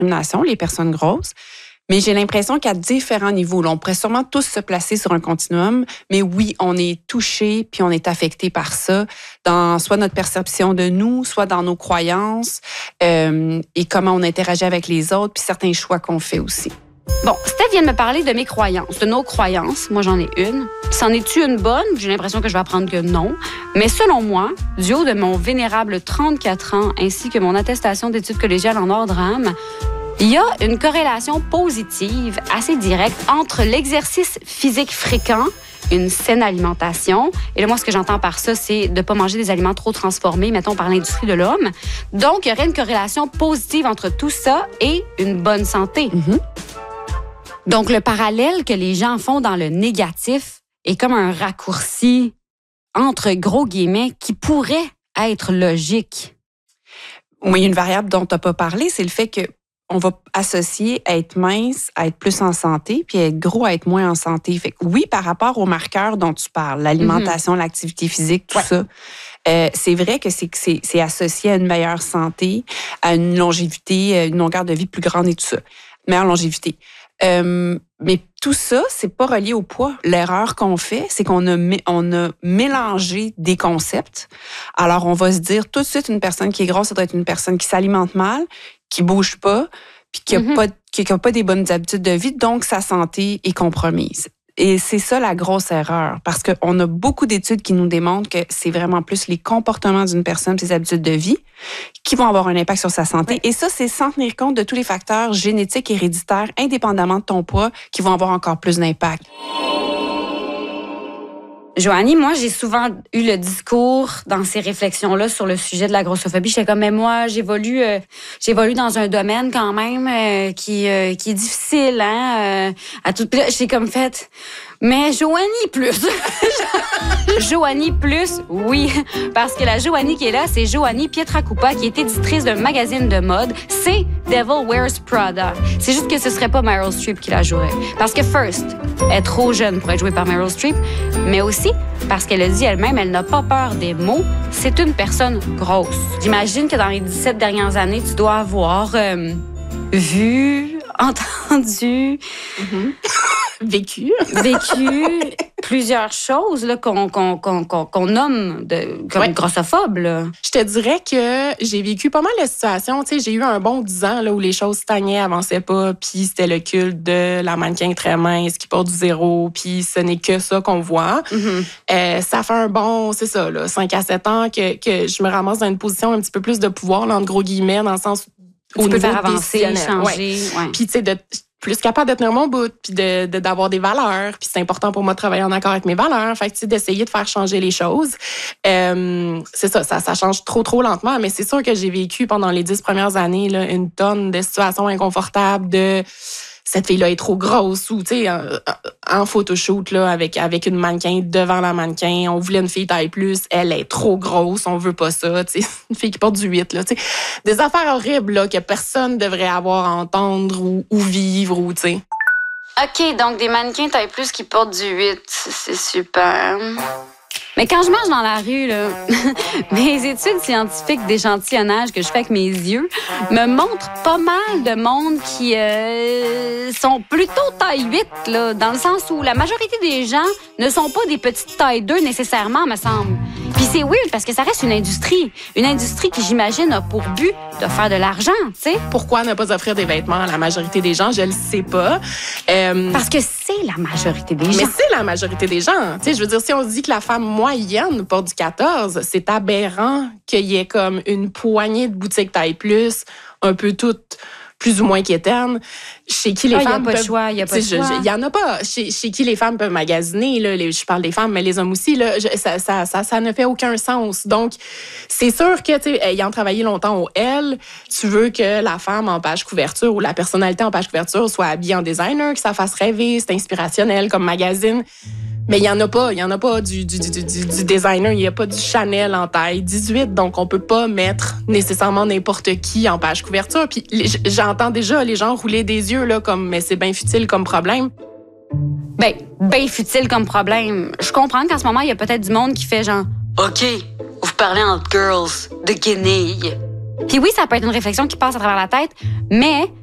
discrimination, les personnes grosses. Mais j'ai l'impression qu'à différents niveaux, là, on pourrait sûrement tous se placer sur un continuum, mais oui, on est touché puis on est affecté par ça, dans soit notre perception de nous, soit dans nos croyances et comment on interagit avec les autres, puis certains choix qu'on fait aussi. Bon, Steph vient de me parler de mes croyances, de nos croyances. Moi, j'en ai une. C'en est-tu une bonne? J'ai l'impression que je vais apprendre que non. Mais selon moi, du haut de mon vénérable 34 ans ainsi que mon attestation d'études collégiales en ordre âme, il y a une corrélation positive assez directe entre l'exercice physique fréquent, une saine alimentation. Et là, moi, ce que j'entends par ça, c'est de ne pas manger des aliments trop transformés, mettons, par l'industrie de l'homme. Donc, il y aurait une corrélation positive entre tout ça et une bonne santé. Mm-hmm. Donc, le parallèle que les gens font dans le négatif est comme un raccourci entre gros guillemets qui pourrait être logique. Oui, il y a une variable dont tu n'as pas parlé, c'est le fait que on va associer être mince à être plus en santé, puis être gros à être moins en santé. Fait que oui, par rapport aux marqueurs dont tu parles, l'alimentation, l'activité physique, tout ça, c'est vrai que c'est associé à une meilleure santé, à une longévité, une longueur de vie plus grande et tout ça. Meilleure longévité. Mais tout ça, c'est pas relié au poids. L'erreur qu'on fait, c'est qu'on a mélangé des concepts. Alors, on va se dire tout de suite, une personne qui est grosse, ça doit être une personne qui s'alimente mal, qui bouge pas, puis qui a pas des bonnes habitudes de vie, donc sa santé est compromise. Et c'est ça la grosse erreur, parce qu'on a beaucoup d'études qui nous démontrent que c'est vraiment plus les comportements d'une personne, ses habitudes de vie, qui vont avoir un impact sur sa santé. Et ça, c'est sans tenir compte de tous les facteurs génétiques, héréditaires, indépendamment de ton poids, qui vont avoir encore plus d'impact. Joanie, moi, j'ai souvent eu le discours dans ces réflexions-là sur le sujet de la grossophobie. J'étais comme, mais moi, j'évolue dans un domaine quand même qui est difficile, hein, à toute. J'ai comme fait, mais Joanie plus. Joanie plus, oui, parce que la Joanie qui est là, c'est Joanie Pietracupa, qui est éditrice d'un magazine de mode. C'est Devil Wears Prada. C'est juste que ce serait pas Meryl Streep qui la jouerait, parce que first, elle est trop jeune pour être jouée par Meryl Streep, mais aussi parce qu'elle a dit elle-même, elle n'a pas peur des mots. C'est une personne grosse. J'imagine que dans les 17 dernières années, tu dois avoir vu, entendu, vécu plusieurs choses là, qu'on nomme comme grossophobes. Là. Je te dirais que j'ai vécu pas mal de situations. Tu sais, j'ai eu un bon 10 ans là, où les choses stagnaient, avançaient pas, puis c'était le culte de la mannequin très mince qui part du zéro, puis ce n'est que ça qu'on voit. Ça fait un bon, c'est ça, là, 5 à 7 ans que je me ramasse dans une position un petit peu plus de pouvoir, là, entre gros guillemets, dans le sens où tu peux faire avancer, changer. Ouais. Puis tu sais, d'être plus capable de tenir mon bout, puis d'avoir des valeurs. Puis c'est important pour moi de travailler en accord avec mes valeurs. Fait que, tu sais, d'essayer de faire changer les choses. C'est ça change trop lentement. Mais c'est sûr que j'ai vécu pendant les 10 premières années là, une tonne de situations inconfortables de cette fille-là est trop grosse ou, tu sais, en photoshoot, là, avec une mannequin devant la mannequin. On voulait une fille taille plus. Elle est trop grosse. On veut pas ça, tu sais. Une fille qui porte du 8, là, tu sais. Des affaires horribles, là, que personne devrait avoir à entendre ou vivre ou, tu sais. OK, donc des mannequins taille plus qui portent du 8. C'est super. Mais quand je marche dans la rue, là, mes études scientifiques d'échantillonnage que je fais avec mes yeux me montrent pas mal de monde qui sont plutôt taille 8, là, dans le sens où la majorité des gens ne sont pas des petites tailles 2 nécessairement, me semble. Puis c'est weird parce que ça reste une industrie. Une industrie qui, j'imagine, a pour but de faire de l'argent, tu sais. Pourquoi ne pas offrir des vêtements à la majorité des gens? Je le sais pas. Parce que c'est la majorité des gens. Mais c'est la majorité des gens. Tu sais, je veux dire, si on se dit que la femme moyenne porte du 14, c'est aberrant qu'il y ait comme une poignée de boutiques taille plus, un peu toutes plus ou moins quétaines, chez qui les femmes peuvent... Il y a pas de choix. Il y en a pas. Chez qui les femmes peuvent magasiner, là, je parle des femmes, mais les hommes aussi, là, ça ne fait aucun sens. Donc, c'est sûr que, tu sais, ayant travaillé longtemps au L, tu veux que la femme en page couverture ou la personnalité en page couverture soit habillée en designer, que ça fasse rêver, c'est inspirationnel comme magazine. Mais il y en a pas du designer, il y a pas du Chanel en taille 18, donc on peut pas mettre nécessairement n'importe qui en page couverture. Puis j'entends déjà les gens rouler des yeux là comme mais c'est bien futile comme problème. Ben futile comme problème. Je comprends qu'en ce moment il y a peut-être du monde qui fait genre OK, vous parlez entre girls de guenilles. Puis oui, ça peut être une réflexion qui passe à travers la tête, mais